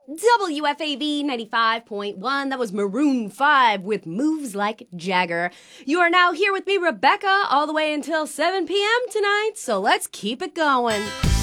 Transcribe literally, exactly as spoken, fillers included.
W F A V ninety-five point one. That was Maroon five with Moves Like Jagger. You are now here with me, Rebecca, all the way until seven p.m. tonight, so let's keep it going.